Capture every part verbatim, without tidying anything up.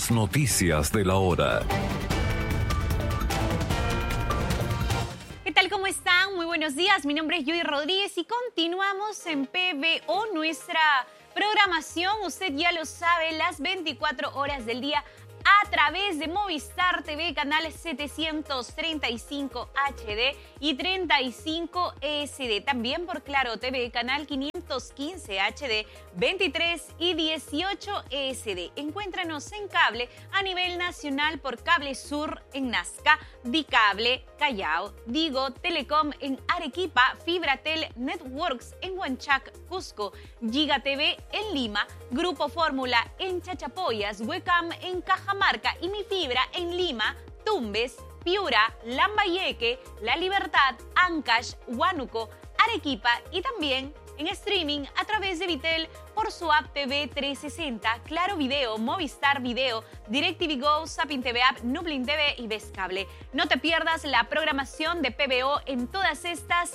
Las noticias de la hora. ¿Qué tal? ¿Cómo están? Muy buenos días. Mi nombre es Joy Rodríguez y continuamos en P B O, nuestra programación. Usted ya lo sabe, las veinticuatro horas del día a través de Movistar T V, canales setecientos treinta y cinco H D y treinta y cinco S D. También por Claro T V, canal quinientos quince H D, veintitrés y dieciocho S D. Encuéntranos en cable a nivel nacional por Cable Sur en Nazca, Dicable, Callao, Digo, Telecom en Arequipa, Fibratel Networks en Huanchac, Cusco, Giga T V en Lima, Grupo Fórmula en Chachapoyas, Huecam en Cajamarca y Mi Fibra en Lima, Tumbes, Piura, Lambayeque, La Libertad, Ancash, Huánuco, Arequipa y también en streaming a través de Vitel por su app T V trescientos sesenta, Claro Video, Movistar Video, DirecTV Go, Sapin T V App, Nublin T V y Vescable. No te pierdas la programación de P B O en todas estas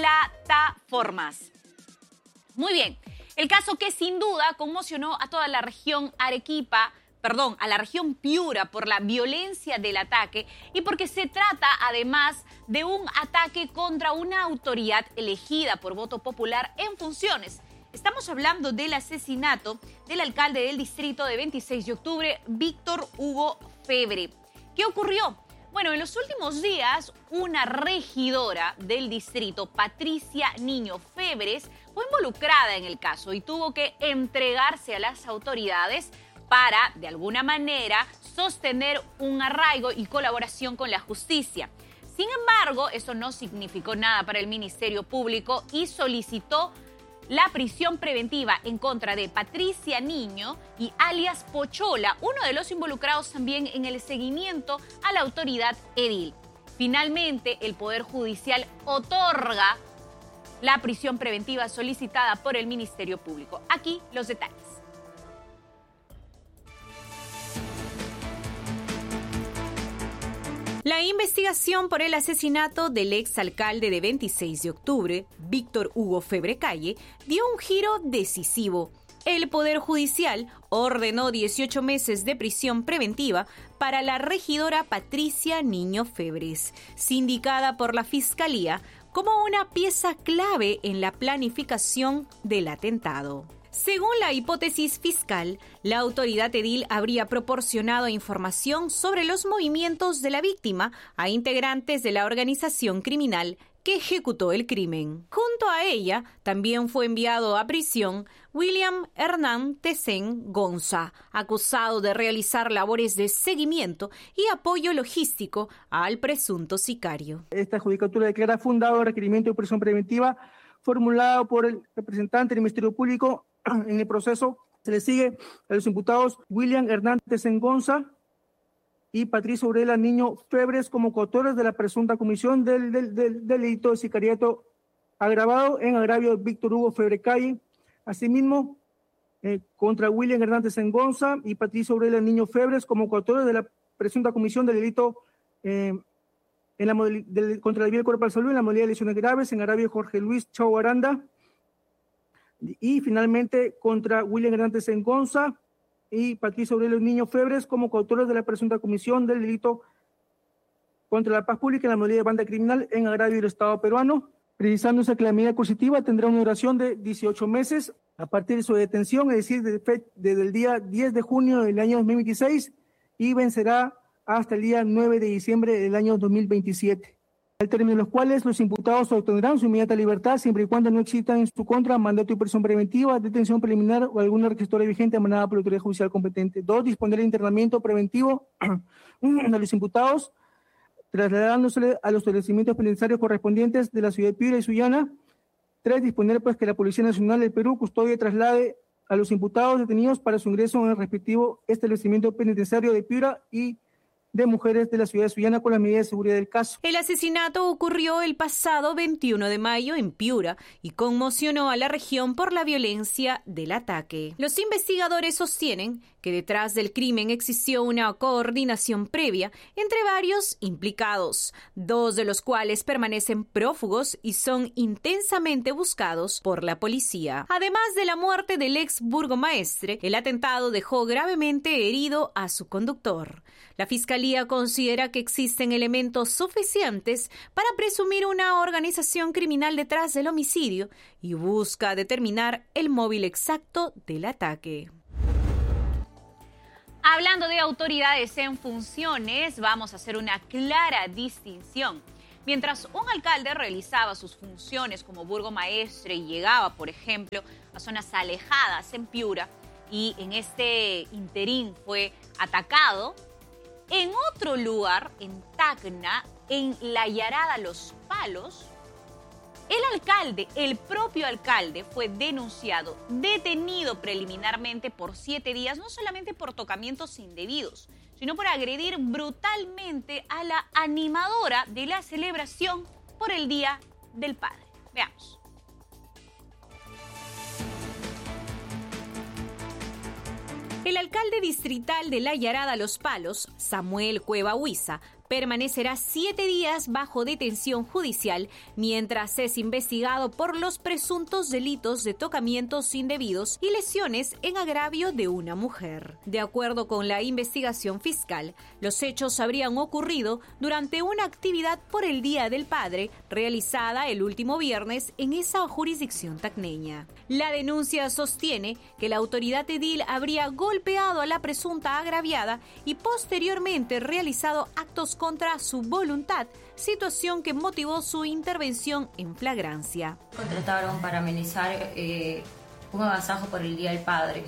plataformas. Muy bien, el caso que sin duda conmocionó a toda la región Arequipa, perdón, a la región Piura por la violencia del ataque y porque se trata además de un ataque contra una autoridad elegida por voto popular en funciones. Estamos hablando del asesinato del alcalde del distrito de veintiséis de octubre, Víctor Hugo Febre. ¿Qué ocurrió? Bueno, en los últimos días, una regidora del distrito, Patricia Niño Febres, fue involucrada en el caso y tuvo que entregarse a las autoridades para, de alguna manera, sostener un arraigo y colaboración con la justicia. Sin embargo, eso no significó nada para el Ministerio Público y solicitó la prisión preventiva en contra de Patricia Niño y alias Pochola, uno de los involucrados también en el seguimiento a la autoridad edil. Finalmente, el Poder Judicial otorga la prisión preventiva solicitada por el Ministerio Público. Aquí los detalles. La investigación por el asesinato del exalcalde de veintiséis de octubre, Víctor Hugo Febre Calle, dio un giro decisivo. El Poder Judicial ordenó dieciocho meses de prisión preventiva para la regidora Patricia Niño Febres, sindicada por la Fiscalía como una pieza clave en la planificación del atentado. Según la hipótesis fiscal, la autoridad edil habría proporcionado información sobre los movimientos de la víctima a integrantes de la organización criminal que ejecutó el crimen. Junto a ella, también fue enviado a prisión William Hernán Tesen Gonza, acusado de realizar labores de seguimiento y apoyo logístico al presunto sicario. Esta judicatura declara fundado el requerimiento de prisión preventiva formulado por el representante del Ministerio Público. En el proceso se le sigue a los imputados William Hernández Gonza y Patricia Aurela Niño Febres como coautores de la presunta comisión del, del, del, del delito de sicariato agravado en agravio de Víctor Hugo Febre Calle. Asimismo, eh, contra William Hernández Gonza y Patricia Aurela Niño Febres como coautores de la presunta comisión del delito eh, en la model, del, contra la vida del cuerpo de la salud en la modalidad de lesiones graves en agravio de Jorge Luis Chau Aranda. Y finalmente contra William Hernández Gonza y Patricia Aurelio Niño Febres como coautores de la presunta comisión del delito contra la paz pública en la modalidad de banda criminal en agravio del Estado peruano, precisándose que la medida coercitiva tendrá una duración de dieciocho meses a partir de su detención, es decir, desde, desde el día diez de junio del año dos mil veintiséis y vencerá hasta el día nueve de diciembre del año dos mil veintisiete. Al término de los cuales los imputados obtendrán su inmediata libertad siempre y cuando no existan en su contra mandato de prisión preventiva, detención preliminar o alguna requisitoria vigente emanada por la autoridad judicial competente. Dos, disponer el internamiento preventivo de los imputados, trasladándose a los establecimientos penitenciarios correspondientes de la ciudad de Piura y Sullana. Tres, disponer pues que la Policía Nacional del Perú custodie y traslade a los imputados detenidos para su ingreso en el respectivo establecimiento penitenciario de Piura y de mujeres de la ciudad de Sullana con las medidas de seguridad del caso. El asesinato ocurrió el pasado veintiuno de mayo en Piura y conmocionó a la región por la violencia del ataque. Los investigadores sostienen que detrás del crimen existió una coordinación previa entre varios implicados, dos de los cuales permanecen prófugos y son intensamente buscados por la policía. Además de la muerte del ex burgomaestre, el atentado dejó gravemente herido a su conductor. La Fiscalía considera que existen elementos suficientes para presumir una organización criminal detrás del homicidio y busca determinar el móvil exacto del ataque. Hablando de autoridades en funciones, vamos a hacer una clara distinción. Mientras un alcalde realizaba sus funciones como burgomaestre y llegaba, por ejemplo, a zonas alejadas en Piura y en este interín fue atacado, en otro lugar, en Tacna, en la Yarada Los Palos, el alcalde, el propio alcalde, fue denunciado, detenido preliminarmente por siete días, no solamente por tocamientos indebidos, sino por agredir brutalmente a la animadora de la celebración por el Día del Padre. Veamos. El alcalde distrital de la Yarada Los Palos, Samuel Cueva Huiza, permanecerá siete días bajo detención judicial mientras es investigado por los presuntos delitos de tocamientos indebidos y lesiones en agravio de una mujer. De acuerdo con la investigación fiscal, los hechos habrían ocurrido durante una actividad por el Día del Padre realizada el último viernes en esa jurisdicción tacneña. La denuncia sostiene que la autoridad edil habría golpeado a la presunta agraviada y posteriormente realizado actos contra su voluntad, situación que motivó su intervención en flagrancia. Contrataron para amenizar eh, un agasajo por el Día del Padre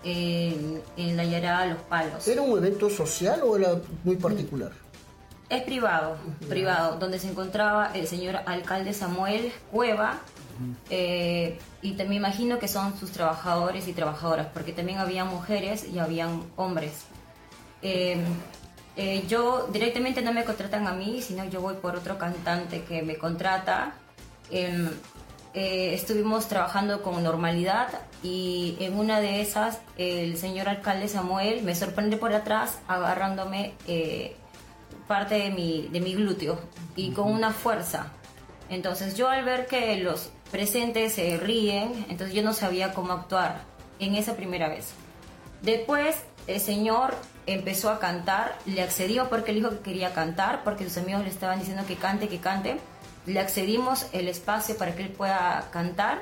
en, en la Yarada Los Palos. ¿Era un evento social o era muy particular? Es privado, uh-huh. privado, donde se encontraba el señor alcalde Samuel Cueva, uh-huh. eh, y me imagino que son sus trabajadores y trabajadoras, porque también había mujeres y habían hombres. Eh, Eh, yo directamente no me contratan a mí, sino yo voy por otro cantante que me contrata. Eh, eh, estuvimos trabajando con normalidad y en una de esas el señor alcalde Samuel me sorprende por atrás agarrándome eh, parte de mi, de mi glúteo y con una fuerza. Entonces yo al ver que los presentes se ríen, entonces yo no sabía cómo actuar en esa primera vez. Después el señor empezó a cantar, le accedió porque él dijo que quería cantar, porque sus amigos le estaban diciendo que cante, que cante. Le accedimos el espacio para que él pueda cantar.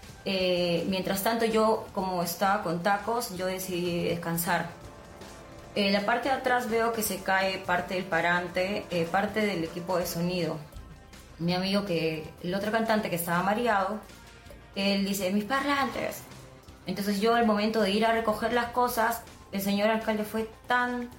Eh, mientras tanto yo, como estaba con tacos, yo decidí descansar. En la parte de atrás veo que se cae parte del parante, eh, parte del equipo de sonido. Mi amigo, que el otro cantante que estaba mareado, él dice, mis parlantes. Entonces yo al momento de ir a recoger las cosas, el señor alcalde fue tan,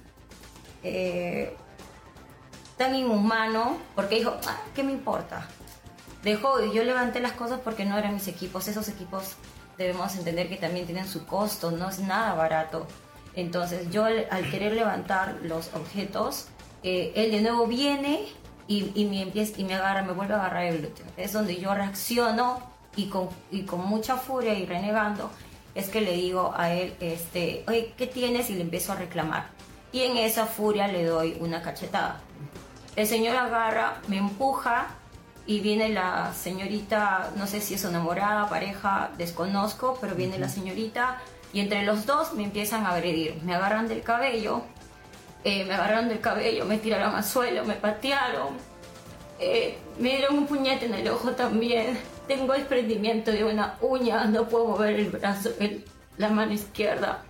eh, tan inhumano, porque dijo, ah, ¿qué me importa? Dejó, y yo levanté las cosas porque no eran mis equipos. Esos equipos debemos entender que también tienen su costo, no es nada barato. Entonces yo al querer levantar los objetos, eh, él de nuevo viene y, y, me empieza, y me agarra, me vuelve a agarrar el glúteo. Es donde yo reacciono y con, y con mucha furia y renegando, es que le digo a él, este, oye, ¿qué tienes? Y le empiezo a reclamar. Y en esa furia le doy una cachetada. El señor agarra, me empuja y viene la señorita, no sé si es enamorada, pareja, desconozco, pero viene uh-huh. la señorita y entre los dos me empiezan a agredir. Me agarran del cabello, eh, me agarraron del cabello, me tiraron al suelo, me patearon, eh, me dieron un puñete en el ojo también. Tengo desprendimiento de una uña, no puedo mover el brazo, el, la mano izquierda.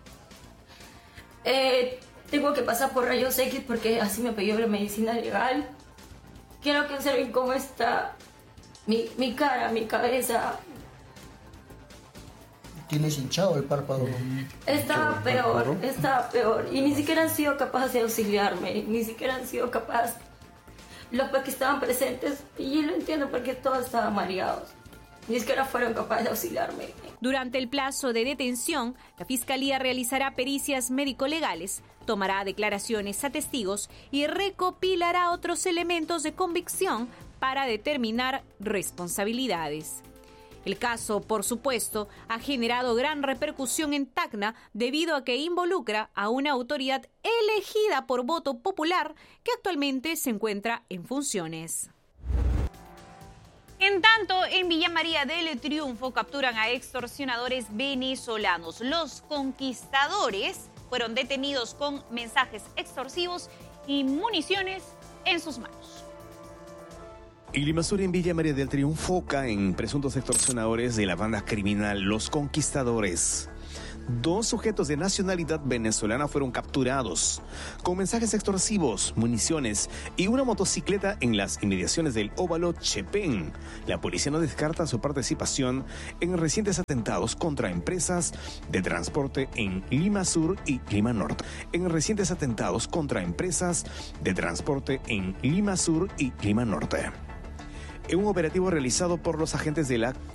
Eh, tengo que pasar por rayos X porque así me pidió la medicina legal. Quiero que observen cómo está mi, mi cara, mi cabeza. ¿Tienes hinchado el párpado? Estaba peor, estaba peor. Y ni siquiera han sido capaces de auxiliarme, ni siquiera han sido capaces. Los que estaban presentes, y yo lo entiendo porque todos estaban mareados. Ni siquiera fueron capaces de auxiliarme. Durante el plazo de detención, la Fiscalía realizará pericias médico-legales, tomará declaraciones a testigos y recopilará otros elementos de convicción para determinar responsabilidades. El caso, por supuesto, ha generado gran repercusión en Tacna debido a que involucra a una autoridad elegida por voto popular que actualmente se encuentra en funciones. En tanto, en Villa María del Triunfo capturan a extorsionadores venezolanos. Los conquistadores fueron detenidos con mensajes extorsivos y municiones en sus manos. En Limasur, en Villa María del Triunfo, caen presuntos extorsionadores de la banda criminal Los Conquistadores. Dos sujetos de nacionalidad venezolana fueron capturados con mensajes extorsivos, municiones y una motocicleta en las inmediaciones del óvalo Chepén. La policía no descarta su participación en recientes atentados contra empresas de transporte en Lima Sur y Lima Norte. En recientes atentados contra empresas de transporte en Lima Sur y Lima Norte. En un operativo realizado por los agentes de la